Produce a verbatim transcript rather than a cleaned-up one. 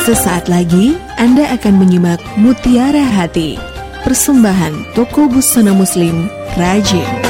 Sesaat lagi Anda akan menyimak Mutiara Hati, persembahan Toko Busana Muslim Rajin.